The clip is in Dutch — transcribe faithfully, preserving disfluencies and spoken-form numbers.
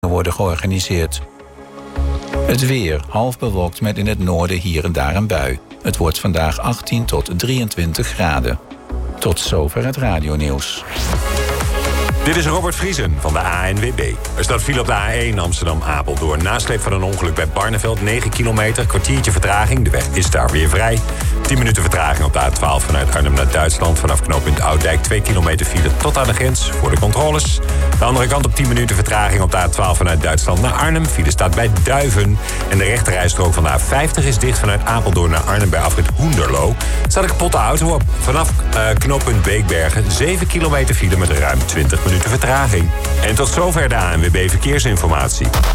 worden georganiseerd. Het weer, half bewolkt met in het noorden hier en daar een bui. Het wordt vandaag achttien tot drieëntwintig graden. Tot zover het radionieuws. Dit is Robert Vriesen van de A N W B. Er staat file op de A één Amsterdam-Apeldoorn. Nasleep van een ongeluk bij Barneveld, negen kilometer. Kwartiertje vertraging, de weg is daar weer vrij. tien minuten vertraging op de A twaalf vanuit Arnhem naar Duitsland. Vanaf knooppunt Ouddijk, twee kilometer file tot aan de grens voor de controles. De andere kant op tien minuten vertraging op de A twaalf vanuit Duitsland naar Arnhem. File staat bij Duiven. En de rechterrijstrook van de A vijftig is dicht vanuit Apeldoorn naar Arnhem bij afrit Hoenderloo. Staat een kapotte auto op. Vanaf uh, knooppunt Beekbergen, zeven kilometer file met ruim twintig minuten vertraging. En tot zover de A N W B Verkeersinformatie.